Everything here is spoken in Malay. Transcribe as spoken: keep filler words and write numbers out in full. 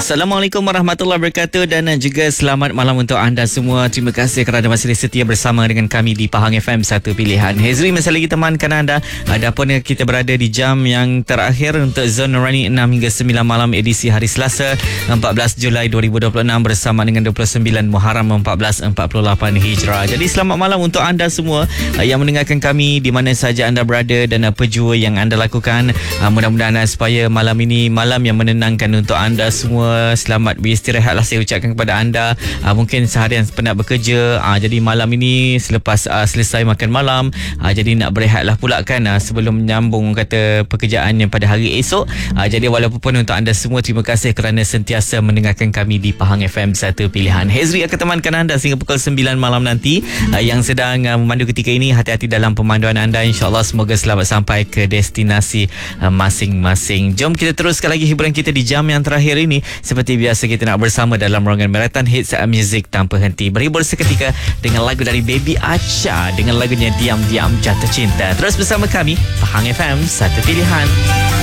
Assalamualaikum warahmatullahi wabarakatuh dan juga selamat malam untuk anda semua. Terima kasih kerana masih setia bersama dengan kami di Pahang F M, satu pilihan. Hezri masih lagi temankan anda. Adapun kita berada di jam yang terakhir untuk Zon Nurani enam hingga sembilan malam edisi hari Selasa empat belas Julai dua ribu dua puluh enam bersama dengan dua puluh sembilan Muharram empat belas empat puluh lapan Hijrah. Jadi selamat malam untuk anda semua yang mendengarkan kami di mana saja anda berada dan apa jua yang anda lakukan. Mudah-mudahan supaya malam ini malam yang menenangkan untuk anda semua. Selamat beristirahatlah saya ucapkan kepada anda. uh, Mungkin seharian penat bekerja, uh, jadi malam ini selepas uh, selesai makan malam, uh, jadi nak berehatlah pula kan, uh, sebelum menyambung kata pekerjaan yang pada hari esok. uh, Jadi walaupun untuk anda semua, terima kasih kerana sentiasa mendengarkan kami di Pahang F M, satu pilihan. Hezri akan temankan anda sehingga pukul sembilan malam nanti. uh, Yang sedang uh, memandu ketika ini, hati-hati dalam pemanduan anda. InsyaAllah semoga selamat sampai ke destinasi uh, masing-masing. Jom kita teruskan lagi hiburan kita di jam yang terakhir ini. Seperti biasa kita nak bersama dalam ruangan Meratan Hits Music tanpa henti. Berhibur seketika dengan lagu dari Baby Acha dengan lagunya Diam-Diam Jatuh Cinta. Terus bersama kami Pahang F M, satu pilihan.